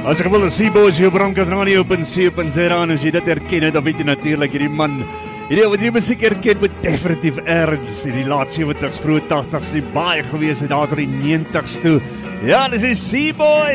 As ek wil 'n Seaboys jou bronkadradio.co.za en as jy dit herken, dan weet jy natuurlik hierdie man, wat jy musiek herken met definitief erns in die laat 70s, vroeg 80s, nie baie gewees het daar tot die 90s toe. Ja, dis die Seaboys.